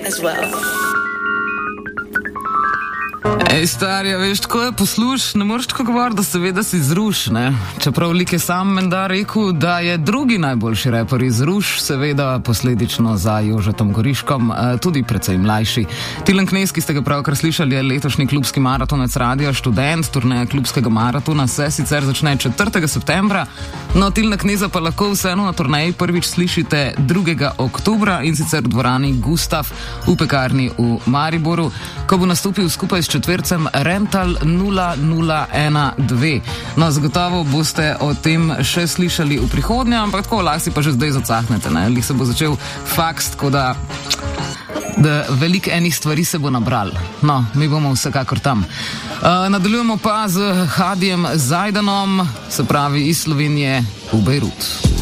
as well. Ej, starja, veš, tako je posluš, ne moreš tako govoriti, da seveda si zruš, ne? Čeprav lik je sam menda rekel, da je drugi najboljši reper iz Ruš, seveda posledično za Jožetom Goriškom, tudi precej mlajši. Tilen Knez, ki ste ga pravkar slišali, je letošnji klubski maratonec Radia Študent. Turneja klubskega maratona se sicer začne 4. septembra, no Tilna Kneza pa lahko vseeno na turneji prvič slišite 2. oktobra in sicer v dvorani Gustav v Pekarni v Mariboru, ko bo nastopil skupaj s četvercem Rental 0012. No, zagotovo boste o tem še slišali v prihodnje, ampak tako lahko si pa že zdaj zacahnete, ne? Lih se bo začel faks, tako da veliko enih stvari se bo nabral. No, mi bomo vsekakor tam. Nadaljujemo pa z Hadijem Zajdanom, se pravi iz Slovenije v Bejrut.